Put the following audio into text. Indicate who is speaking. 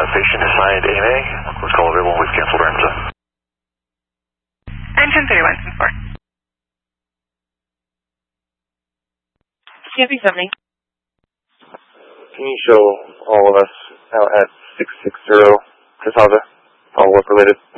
Speaker 1: patient assigned AMA. Let's call available. We've canceled REMSA.
Speaker 2: And 1031, 10-4. CFB 70.
Speaker 3: Can you show all of us out at 660 Casada, all work related?